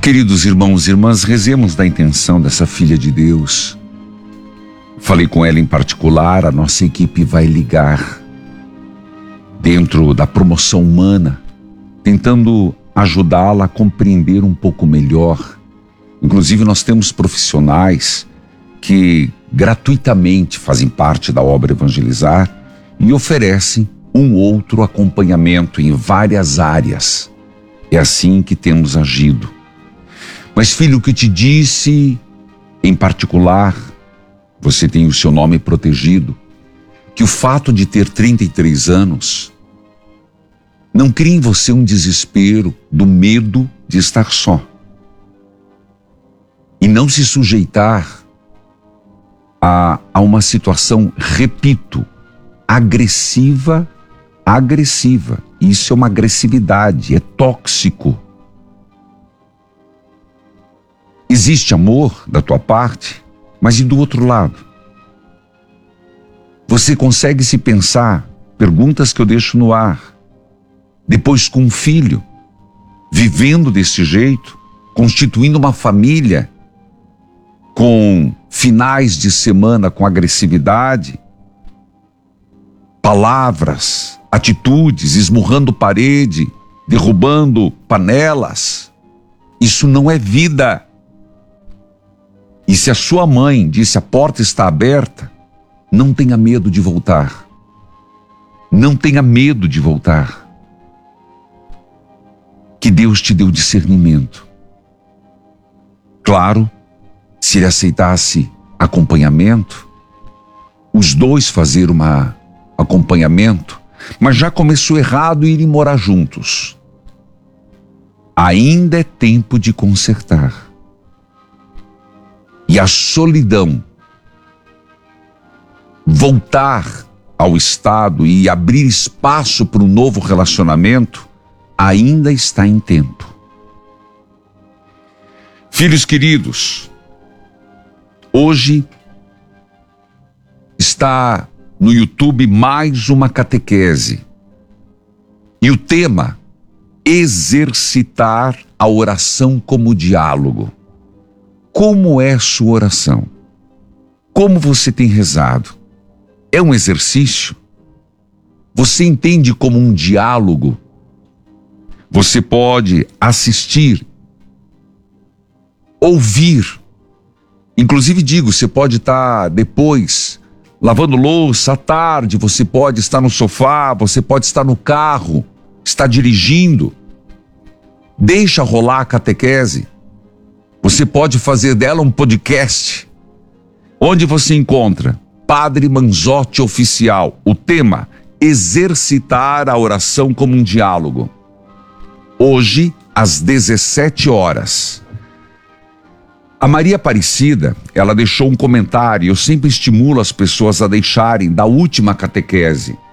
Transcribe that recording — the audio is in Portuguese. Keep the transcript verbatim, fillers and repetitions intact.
Queridos irmãos e irmãs, rezemos da intenção dessa filha de Deus. Falei com ela em particular, a nossa equipe vai ligar dentro da promoção humana, tentando ajudá-la a compreender um pouco melhor. Inclusive nós temos profissionais que gratuitamente fazem parte da obra Evangelizar e oferecem um outro acompanhamento em várias áreas. É assim que temos agido. Mas filho, o que te disse, em particular, você tem o seu nome protegido, que o fato de ter trinta e três anos não cria em você um desespero do medo de estar só. E não se sujeitar a, a uma situação, repito, agressiva, agressiva. Isso é uma agressividade, é tóxico. Existe amor da tua parte, mas e do outro lado? Você consegue se pensar, perguntas que eu deixo no ar, depois com um filho, vivendo desse jeito, constituindo uma família, com finais de semana com agressividade, palavras, atitudes, esmurrando parede, derrubando panelas. Isso não é vida. E se a sua mãe disse a porta está aberta, não tenha medo de voltar. Não tenha medo de voltar. Que Deus te deu discernimento. Claro, se ele aceitasse acompanhamento, os dois fazer um acompanhamento, mas já começou errado irem morar juntos. Ainda é tempo de consertar. E a solidão, voltar ao estado e abrir espaço para um novo relacionamento, ainda está em tempo. Filhos queridos, hoje está no YouTube mais uma catequese. E o tema, exercitar a oração como diálogo. Como é sua oração? Como você tem rezado? É um exercício? Você entende como um diálogo? Você pode assistir, ouvir. Inclusive digo, você pode estar depois lavando louça à tarde, você pode estar no sofá, você pode estar no carro, está dirigindo. Deixa rolar a catequese. Você pode fazer dela um podcast. Onde você encontra? Padre Manzotti Oficial. O tema, exercitar a oração como um diálogo. Hoje, às dezessete horas. A Maria Aparecida, ela deixou um comentário. Eu sempre estimulo as pessoas a deixarem da última catequese.